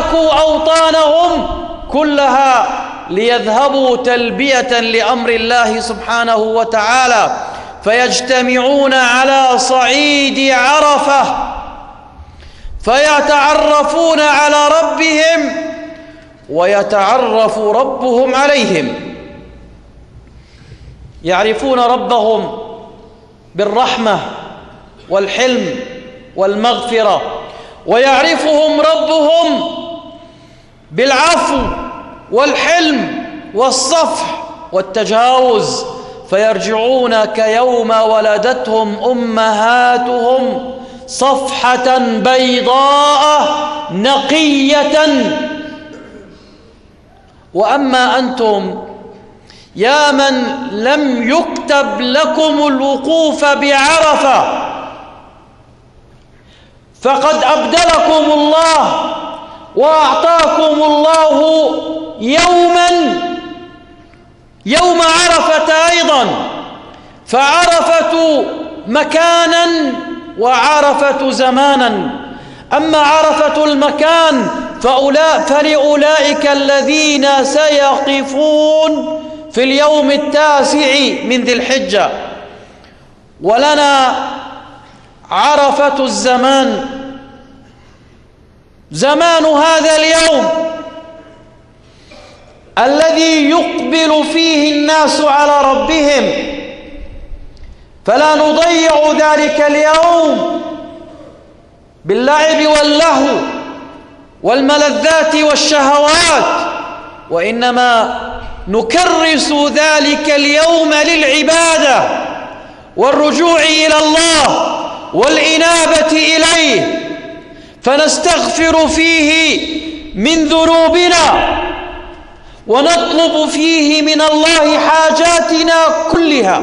تركوا أوطانهم كلها ليذهبوا تلبية لأمر الله سبحانه وتعالى، فيجتمعون على صعيد عرفة فيتعرفون على ربهم ويتعرف ربهم عليهم. يعرفون ربهم بالرحمة والحلم والمغفرة، ويعرفهم ربهم بالعفو والحلم والصفح والتجاوز، فيرجعون كيوم ولدتهم أمهاتهم صفحة بيضاء نقية. وأما أنتم يا من لم يكتب لكم الوقوف بعرفة، فقد أبدلكم الله وأعطاكم الله يوم عرفة أيضا، فعرفة مكانا وعرفة زمانا. أما عرفة المكان فلأولئك الذين سيقفون في اليوم 9 من ذي الحجة، ولنا عرفة الزمان، زمان هذا اليوم الذي يقبل فيه الناس على ربهم، فلا نضيع ذلك اليوم باللعب واللهو والملذات والشهوات، وإنما نكرس ذلك اليوم للعبادة والرجوع إلى الله والإنابة إليه، فنستغفر فيه من ذنوبنا ونطلب فيه من الله حاجاتنا كلها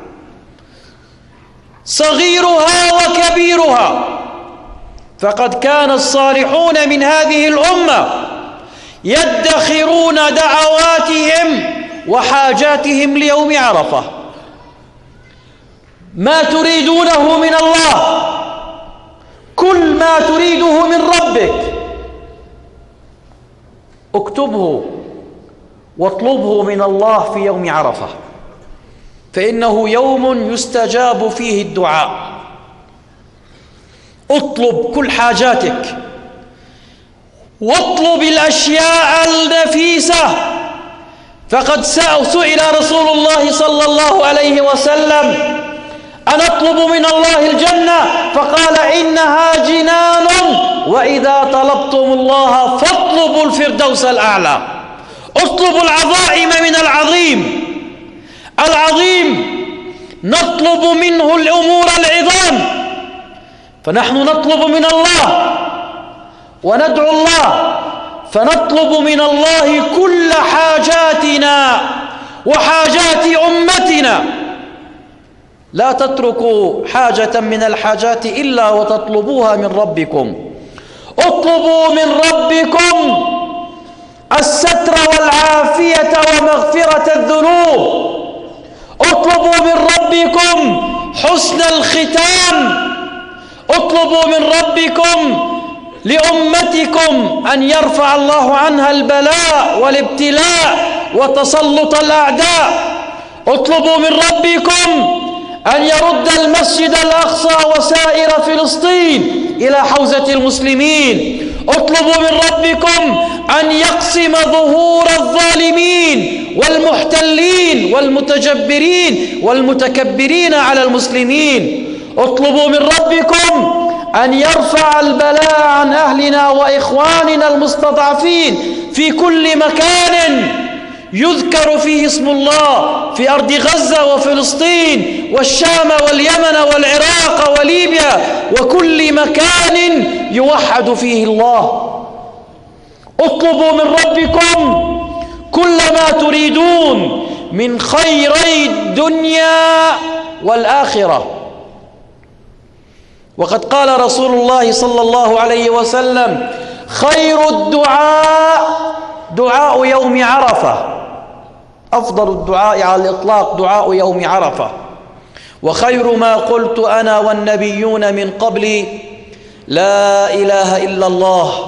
صغيرها وكبيرها. فقد كان الصالحون من هذه الأمة يدخرون دعواتهم وحاجاتهم ليوم عرفة. ما تريدونه من الله، كل ما تريده من ربك اكتبه واطلبه من الله في يوم عرفة، فإنه يوم يستجاب فيه الدعاء. اطلب كل حاجاتك، واطلب الأشياء النفيسة، فقد سئل رسول الله صلى الله عليه وسلم: أنا أطلب من الله الجنة، فقال: إنها جنان، وإذا طلبتم الله فاطلبوا الفردوس الأعلى. اطلبوا العظائم من العظيم، العظيم نطلب منه الأمور العظام، فنحن نطلب من الله وندعو الله، فنطلب من الله كل حاجاتنا وحاجات أمتنا. لا تتركوا حاجة من الحاجات إلا وتطلبوها من ربكم. اطلبوا من ربكم الستر والعافية ومغفرة الذنوب. اطلبوا من ربكم حسن الختام. اطلبوا من ربكم لأمتكم أن يرفع الله عنها البلاء والابتلاء وتسلط الأعداء. اطلبوا من ربكم أن يرد المسجد الأقصى وسائر فلسطين إلى حوزة المسلمين. اطلبوا من ربكم أن يقسم ظهور الظالمين والمحتلين والمتجبرين والمتكبرين على المسلمين. اطلبوا من ربكم أن يرفع البلاء عن أهلنا وإخواننا المستضعفين في كل مكان يذكر فيه اسم الله، في أرض غزة وفلسطين والشام واليمن والعراق وليبيا وكل مكان يوحد فيه الله. اطلبوا من ربكم كل ما تريدون من خيري الدنيا والآخرة. وقد قال رسول الله صلى الله عليه وسلم: خير الدعاء دعاء يوم عرفة. أفضل الدعاء على الإطلاق دعاء يوم عرفة. وخير ما قلت أنا والنبيون من قبلي: لا إله إلا الله